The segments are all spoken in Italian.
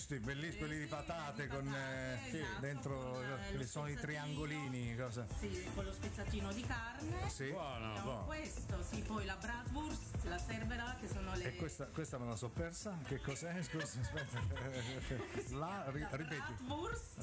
questi bellissimi, quelli di patate con esatto, dentro con sono i spezzatino. triangolini, cosa? Sì, con lo spezzatino di carne. Sì. Abbiamo questo, sì, poi la bratwurst, la cerbera, che sono le... E questa me la so persa? Che cos'è? Scusa, aspetta. Ripeti. Bratwurst.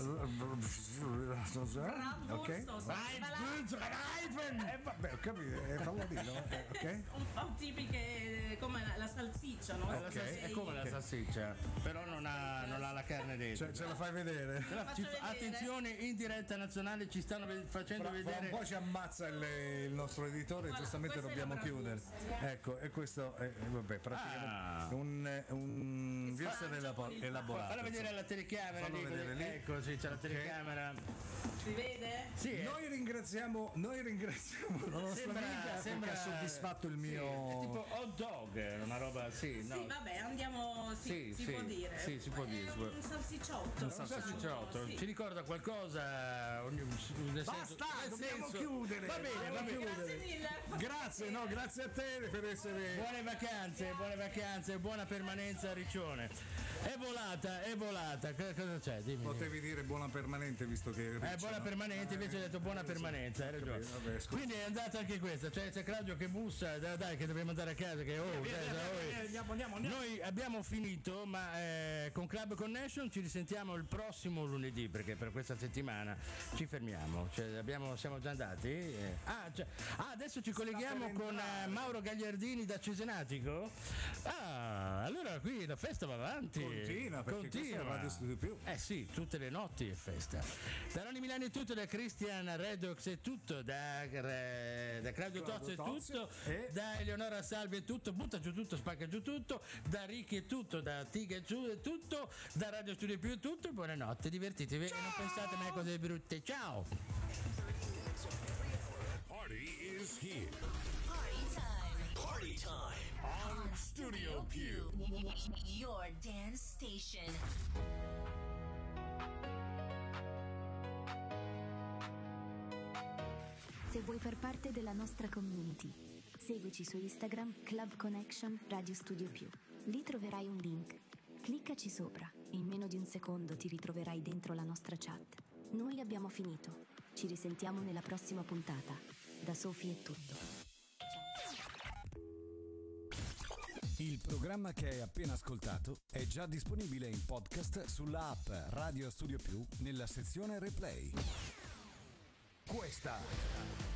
Ok. O cerbera. Vabbè, ho capito, fallo dire, ok? Un po' tipiche come la salsiccia, no? Ok, È come la salsiccia, però non ha la carne dentro. Ce la fai vedere? Faccio vedere. Attenzione, in diretta nazionale ci stanno facendo Fra vedere. un po' ci ammazza il nostro editore, Guarda, giustamente questa è dobbiamo la chiudere. Ecco, e questo è vabbè, praticamente un würstel elaborato. Fallo vedere alla telecamera. Fallo vedere lì. Ecco, sì, c'è la telecamera. Si vede? Sì, Noi ringraziamo la nostra amica perché ha soddisfatto il È mio. tipo hot dog, una roba, sì, no. Sì, vabbè, andiamo, si può dire. Sì, si può dire. Un salsicciotto. Un salsicciotto, Sì. ci ricorda qualcosa? Basta, dobbiamo chiudere. Va bene, va bene. Grazie mille. Grazie a te per essere. Buone vacanze, buona permanenza a Riccione. È volata, cosa c'è? Dimmi. Potevi dire buona permanente visto che. Buona permanente, invece hai detto buona permanenza, hai ragione. Vabbè, scusa. Quindi è andata anche questa, cioè c'è Claudio che bussa, dai che dobbiamo andare a casa, che Andiamo. Noi abbiamo finito, ma con Club Connection ci risentiamo il prossimo lunedì, perché per questa settimana ci fermiamo, cioè siamo già andati. Adesso ci colleghiamo con Mauro Gagliardini da Cesenatico. Allora qui la festa va avanti. Continua, perché questa è Radio Studio Più. Sì, tutte le notti è festa. Da Ronny Milani è tutto, da Christian Redox è tutto, da Claudio Tozzo è tutto, da Eleonora Salvi è tutto, butta giù tutto, spacca giù tutto, da Ricky è tutto, da Tiga è tutto, da Radio Studio Più è tutto, buonanotte, divertitevi e non pensate mai a cose brutte. Ciao! Party is here. Party time on Studio Più, your dance station. Se vuoi far parte della nostra community, seguici su Instagram Club Connection Radio Studio Più. Lì troverai un link. Cliccaci sopra e in meno di un secondo ti ritroverai dentro la nostra chat. Noi abbiamo finito. Ci risentiamo nella prossima puntata. Da Sofì è tutto. Il programma che hai appena ascoltato è già disponibile in podcast sulla app Radio Studio Più nella sezione Replay. Questa